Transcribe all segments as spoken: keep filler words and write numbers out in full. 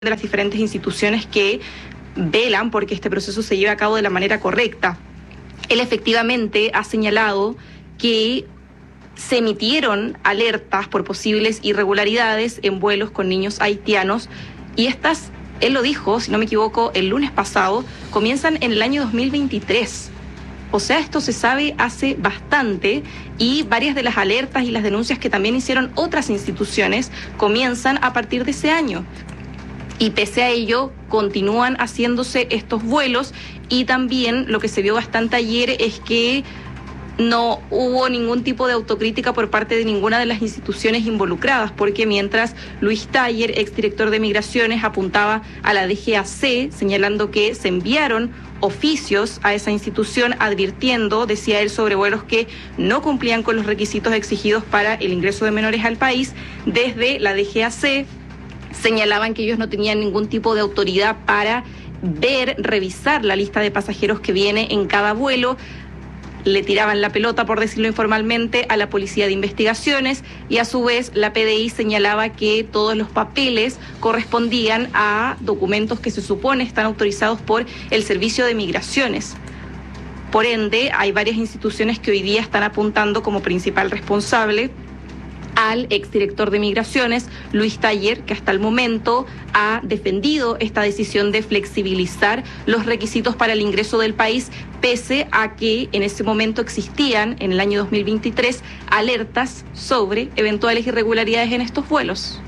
de las diferentes instituciones que velan porque este proceso se lleve a cabo de la manera correcta. Él efectivamente ha señalado que se emitieron alertas por posibles irregularidades en vuelos con niños haitianos y estas, él lo dijo, si no me equivoco, el lunes pasado, comienzan en el año dos mil veintitrés. O sea, esto se sabe hace bastante y varias de las alertas y las denuncias que también hicieron otras instituciones comienzan a partir de ese año. Y pese a ello, continúan haciéndose estos vuelos y también lo que se vio bastante ayer es que no hubo ningún tipo de autocrítica por parte de ninguna de las instituciones involucradas, porque mientras Luis Taller, exdirector de Migraciones, apuntaba a la D G A C, señalando que se enviaron oficios a esa institución advirtiendo, decía él, sobre vuelos que no cumplían con los requisitos exigidos para el ingreso de menores al país, desde la D G A C señalaban que ellos no tenían ningún tipo de autoridad para ver, revisar la lista de pasajeros que viene en cada vuelo. Le tiraban la pelota, por decirlo informalmente, a la Policía de Investigaciones y a su vez la P D I señalaba que todos los papeles correspondían a documentos que se supone están autorizados por el Servicio de Migraciones. Por ende, hay varias instituciones que hoy día están apuntando como principal responsable al exdirector de Migraciones, Luis Taller, que hasta el momento ha defendido esta decisión de flexibilizar los requisitos para el ingreso del país, pese a que en ese momento existían, en el año dos mil veintitrés, alertas sobre eventuales irregularidades en estos vuelos.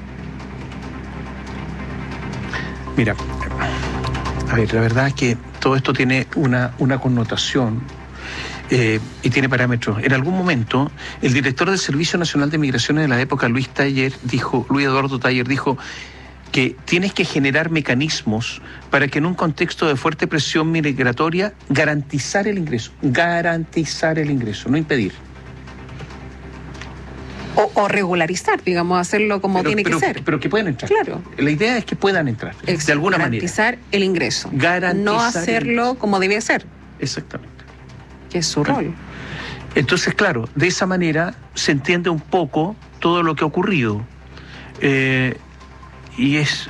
Mira, a ver, la verdad es que todo esto tiene una, una connotación Eh, y tiene parámetros. En algún momento, el director del Servicio Nacional de Migraciones de la época, Luis Taller, dijo, Luis Eduardo Taller, dijo que tienes que generar mecanismos para que en un contexto de fuerte presión migratoria garantizar el ingreso, garantizar el ingreso, no impedir. O, o regularizar, digamos, hacerlo como pero, tiene pero, que ser. Pero que puedan entrar. Claro. La idea es que puedan entrar, Ex- de alguna garantizar manera. el ingreso. Garantizar no hacerlo como debe ser. Exactamente. Que es su rol. Entonces, claro, de esa manera se entiende un poco todo lo que ha ocurrido. Eh, y es...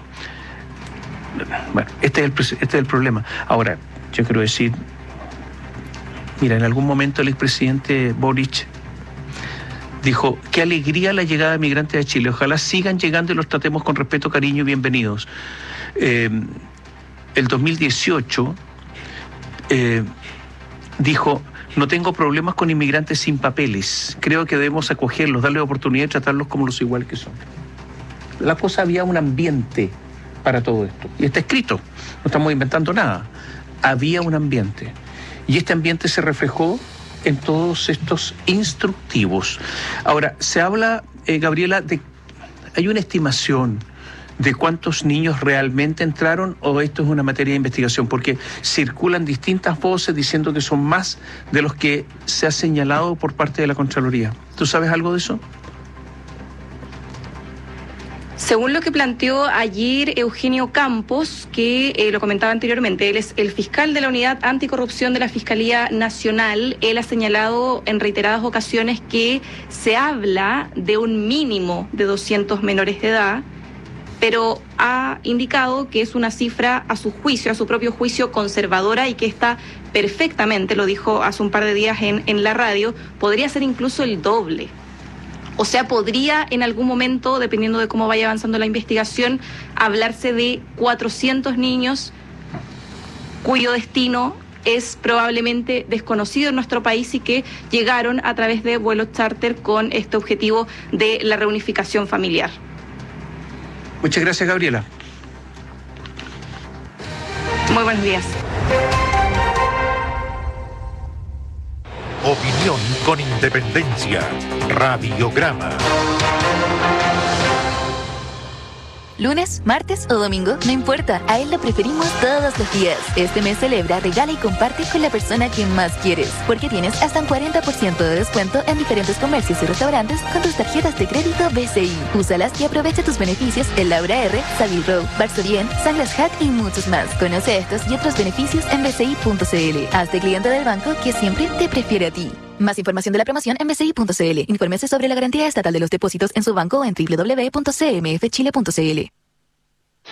Bueno, este es, el, este es el problema. Ahora, yo quiero decir, mira, en algún momento el expresidente Boric dijo, qué alegría la llegada de migrantes a Chile, ojalá sigan llegando y los tratemos con respeto, cariño y bienvenidos. Eh, el dos mil dieciocho... Eh, dijo, no tengo problemas con inmigrantes sin papeles, creo que debemos acogerlos, darles oportunidad y tratarlos como los iguales que son. La cosa, había un ambiente para todo esto, y está escrito, no estamos inventando nada, había un ambiente, y este ambiente se reflejó en todos estos instructivos. Ahora, se habla, eh, Gabriela, de, hay una estimación de cuántos niños realmente entraron, o esto es una materia de investigación, porque circulan distintas voces diciendo que son más de los que se ha señalado por parte de la Contraloría. ¿Tú sabes algo de eso? Según lo que planteó ayer Eugenio Campos, que eh, lo comentaba anteriormente, él es el fiscal de la Unidad Anticorrupción de la Fiscalía Nacional. Él ha señalado en reiteradas ocasiones que se habla de un mínimo de doscientos menores de edad, pero ha indicado que es una cifra a su juicio, a su propio juicio, conservadora y que está perfectamente, lo dijo hace un par de días en, en la radio, podría ser incluso el doble. O sea, podría en algún momento, dependiendo de cómo vaya avanzando la investigación, hablarse de cuatrocientos niños cuyo destino es probablemente desconocido en nuestro país y que llegaron a través de vuelos charter con este objetivo de la reunificación familiar. Muchas gracias, Gabriela. Muy buenos días. Opinión con independencia. Radiograma. Lunes, martes o domingo, no importa, a él lo preferimos todos los días. Este mes celebra, regala y comparte con la persona que más quieres, porque tienes hasta un cuarenta por ciento de descuento en diferentes comercios y restaurantes con tus tarjetas de crédito B C I. Úsalas y aprovecha tus beneficios en Laura R, Savile Row, Barcelona, Sanglas Hack y muchos más. Conoce estos y otros beneficios en b c i punto c l. Hazte cliente del banco que siempre te prefiere a ti. Más información de la promoción en b c i punto c l. Infórmese sobre la garantía estatal de los depósitos en su banco en w w w punto c m f chile punto c l.